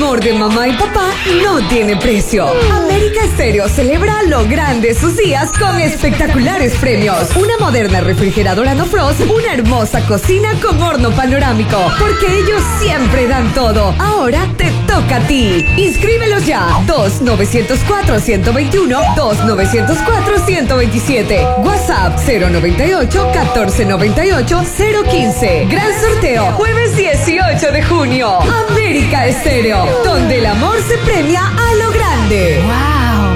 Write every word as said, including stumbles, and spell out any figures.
amor de mamá y papá no tiene precio. América Estéreo celebra lo grande sus días con espectaculares premios. Una moderna refrigeradora no frost, una hermosa cocina con horno panorámico. Porque ellos siempre dan todo. Ahora te toca a ti. Inscríbelos ya. dos nueve cero cuatro, uno dos uno, dos nueve cero cuatro, uno dos siete. WhatsApp cero noventa y ocho, catorce noventa y ocho, cero quince. Gran sorteo, jueves dieciocho de junio. América Estéreo, donde el amor se premia a lo grande. Wow.